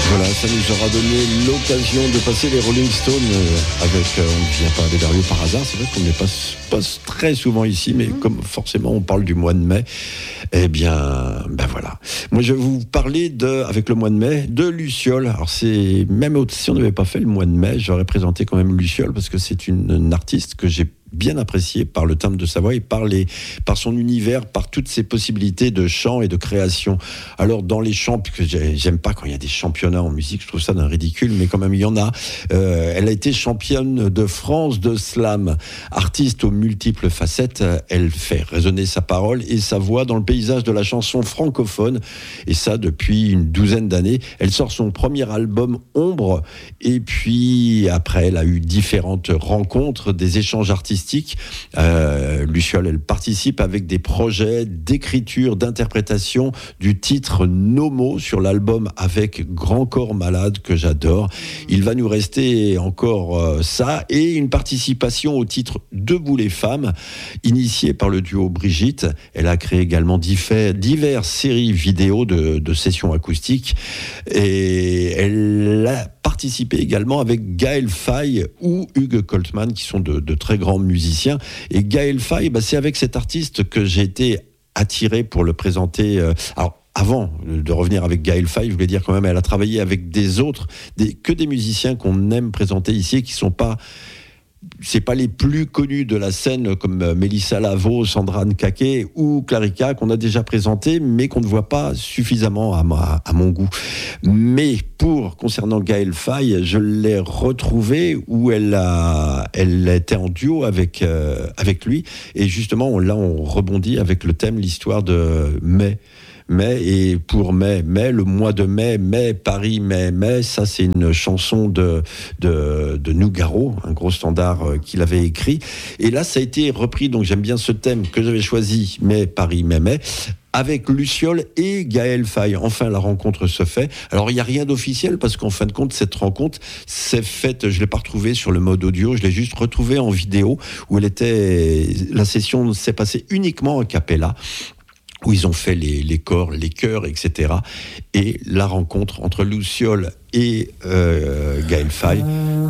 Voilà, ça nous aura donné l'occasion de passer les Rolling Stones avec, on ne vient pas vers lui par hasard, c'est vrai qu'on n'est pas très souvent ici, mais comme forcément on parle du mois de mai, eh bien, ben voilà. Moi je vais vous parler avec le mois de mai, de Luciole. Alors c'est, même si on n'avait pas fait le mois de mai, j'aurais présenté quand même Luciole parce que c'est une artiste que j'ai bien apprécié par le timbre de sa voix et par son univers, par toutes ses possibilités de chant et de création. Alors dans les chants, puisque j'aime pas quand il y a des championnats en musique, je trouve ça d'un ridicule, mais quand même il y en a. Elle a été championne de France de slam, artiste aux multiples facettes. Elle fait résonner sa parole et sa voix dans le paysage de la chanson francophone, et ça depuis une douzaine d'années. Elle sort son premier album Ombre, et puis après elle a eu différentes rencontres, des échanges artistiques. Luciole, elle participe avec des projets d'écriture, d'interprétation du titre Nomo sur l'album avec Grand Corps Malade que j'adore. Il va nous rester encore ça et une participation au titre Debout les femmes, initiée par le duo Brigitte. Elle a créé également diverses séries vidéo de sessions acoustiques et elle a participé également avec Gaël Faye ou Hugues Coltman qui sont de très grands musiciens. Et Gaël Faye, c'est avec cet artiste que j'ai été attiré pour le présenter. Alors, avant de revenir avec Gaël Faye, je voulais dire quand même, elle a travaillé avec que des musiciens qu'on aime présenter ici et qui sont pas... C'est pas les plus connus de la scène comme Mélissa Lavo, Sandra Nkake ou Clarica qu'on a déjà présenté, mais qu'on ne voit pas suffisamment à mon goût. Mais concernant Gaël Faye, je l'ai retrouvée où elle était en duo avec lui, et justement on rebondit avec le thème, l'histoire de mai. Et pour mai, le mois de mai, Paris, mai, ça c'est une chanson de Nougaro, un gros standard qu'il avait écrit. Et là ça a été repris, donc j'aime bien ce thème que j'avais choisi, mai, Paris, mai, avec Luciole et Gaël Faye. Enfin, la rencontre se fait. Alors, il n'y a rien d'officiel parce qu'en fin de compte, cette rencontre s'est faite, je ne l'ai pas retrouvée sur le mode audio, je l'ai juste retrouvée en vidéo où la session s'est passée uniquement a cappella, où ils ont fait les corps, les chœurs, etc. Et la rencontre entre Luciole et Gaël Faye